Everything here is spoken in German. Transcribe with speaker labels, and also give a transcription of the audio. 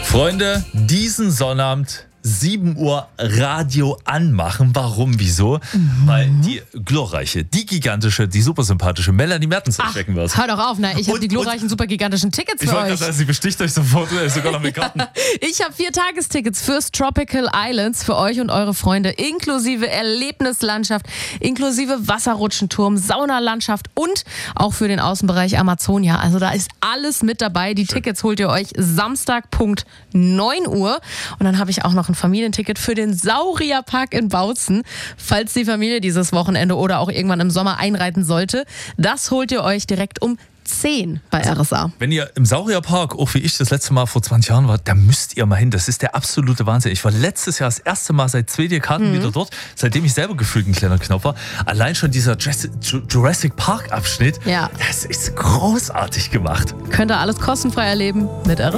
Speaker 1: Freunde, diesen Sonnabend 7 Uhr Radio anmachen. Warum, wieso? Weil die glorreiche, die gigantische, die super sympathische Melanie Mertens erschrecken wird.
Speaker 2: Hör doch auf, ne? Ich habe die glorreichen, super gigantischen Tickets für
Speaker 1: Ich wollte
Speaker 2: euch.
Speaker 1: gerade sagen, sie besticht euch sofort, sogar noch mit Karten.
Speaker 2: Ich habe 4 Tagestickets fürs Tropical Islands für euch und eure Freunde, inklusive Erlebnislandschaft, inklusive Wasserrutschenturm, Saunalandschaft und auch für den Außenbereich Amazonia. Also da ist alles mit dabei. Die Tickets holt ihr euch Samstag Punkt 9 Uhr. Und dann habe ich auch noch ein Familienticket für den Saurierpark in Bautzen, falls die Familie dieses Wochenende oder auch irgendwann im Sommer einreiten sollte. Das holt ihr euch direkt um 10 bei RSA.
Speaker 1: Wenn ihr im Saurierpark, auch wie ich das letzte Mal vor 20 Jahren war, da müsst ihr mal hin. Das ist der absolute Wahnsinn. Ich war letztes Jahr das erste Mal seit 2 Karten wieder dort, seitdem ich selber gefühlt ein kleiner Knopf war. Allein schon dieser Jurassic Park Abschnitt,
Speaker 2: Ja.
Speaker 1: das ist großartig gemacht.
Speaker 2: Könnt ihr alles kostenfrei erleben mit RSA.